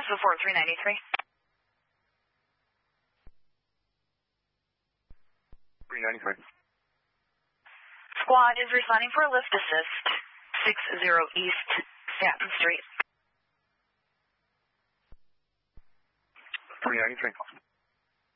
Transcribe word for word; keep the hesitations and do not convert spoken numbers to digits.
Support three ninety-three. three ninety-three. Squad is responding for a lift assist. six zero East Stanton Street. three ninety-three.